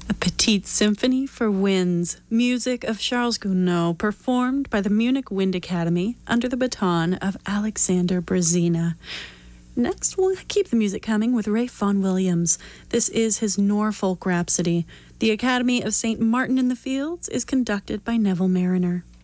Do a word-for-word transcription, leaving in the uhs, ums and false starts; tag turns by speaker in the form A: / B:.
A: A Petite Symphony for Winds, music of Charles Gounod, performed by the Munich Wind Academy under the baton of Alexander Brzezina. Next, we'll keep the music coming with Ralph Vaughan Williams. This is his Norfolk Rhapsody. The Academy of Saint Martin in the Fields is conducted by Neville Mariner.